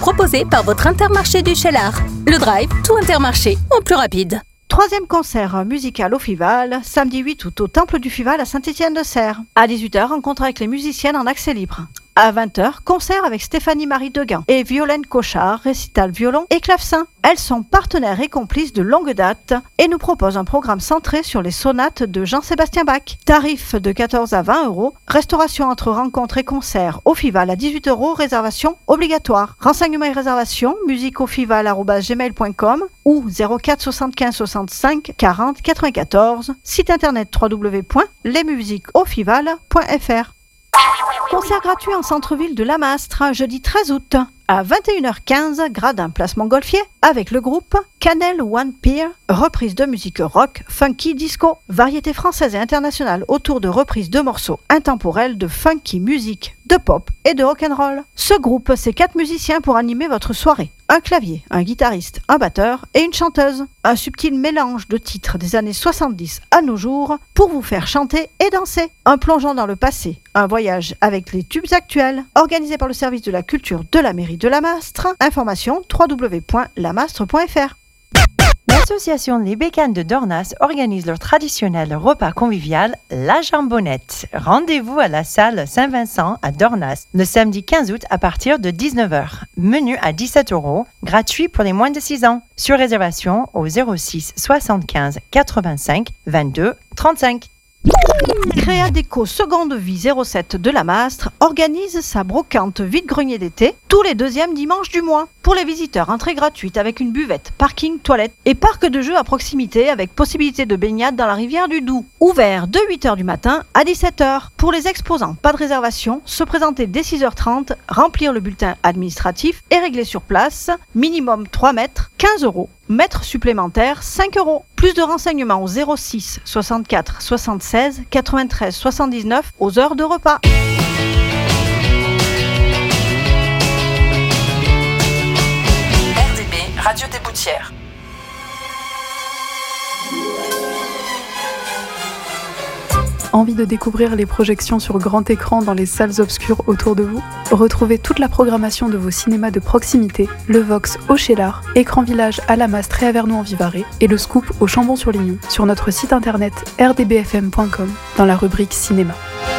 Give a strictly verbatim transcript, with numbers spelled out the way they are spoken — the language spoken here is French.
proposé par votre Intermarché du Cheylard. Le Drive, tout Intermarché, en plus rapide. Troisième concert musical au Fival, samedi huit août au Temple du Fival à Saint-Étienne-de-Serres. À dix-huit heures, rencontre avec les musiciennes en accès libre. À vingt heures, concert avec Stéphanie-Marie Deguin et Violaine Cochard, récital violon et clavecin. Elles sont partenaires et complices de longue date et nous proposent un programme centré sur les sonates de Jean-Sébastien Bach. Tarif de quatorze à vingt euros, restauration entre rencontres et concerts au Fival à dix-huit euros, réservation obligatoire. Renseignements et réservations, musiqueaufival arobase gmail point com ou zéro quatre soixante-quinze soixante-cinq quarante quatre-vingt-quatorze, site internet w w w point les musiques au fival point f r. Concert gratuit en centre-ville de Lamastre, jeudi treize août, à vingt et une heures quinze, gradin place Montgolfier, avec le groupe Canel One Pier, reprise de musique rock, funky, disco, variété française et internationale autour de reprises de morceaux intemporels de funky musique, de pop et de rock'n'roll. Ce groupe, c'est quatre musiciens pour animer votre soirée. Un clavier, un guitariste, un batteur et une chanteuse. Un subtil mélange de titres des années soixante-dix à nos jours pour vous faire chanter et danser. Un plongeon dans le passé, un voyage avec les tubes actuels. Organisé par le service de la culture de la mairie de Lamastre. Information w w w point lamastre point f r. L'association Les Bécanes de Dornas organise leur traditionnel repas convivial, la jambonnette. Rendez-vous à la salle Saint-Vincent à Dornas le samedi quinze août à partir de dix-neuf heures. Menu à dix-sept euros, gratuit pour les moins de six ans. Sur réservation au zéro six soixante-quinze quatre-vingt-cinq vingt-deux trente-cinq. Créa Déco Seconde Vie zéro sept de Lamastre organise sa brocante vide-grenier d'été tous les deuxièmes dimanches du mois. Pour les visiteurs, entrée gratuite avec une buvette, parking, toilette et parc de jeux à proximité avec possibilité de baignade dans la rivière du Doubs. Ouvert de huit heures du matin à dix-sept heures. Pour les exposants, pas de réservation, se présenter dès six heures trente, remplir le bulletin administratif et régler sur place, minimum trois mètres, quinze euros. Mètre supplémentaire, cinq euros. Plus de renseignements au zéro six soixante-quatre soixante-seize quatre-vingt-treize soixante-dix-neuf aux heures de repas. R D B, Radio des Boutières. Envie de découvrir les projections sur grand écran dans les salles obscures autour de vous? Retrouvez toute la programmation de vos cinémas de proximité, le Vox au Cheylard, Écran Village à Lamastre et à Vernoux-en-Vivarais et le Scoop au Chambon-sur-Lignon sur notre site internet r d b f m point com dans la rubrique cinéma.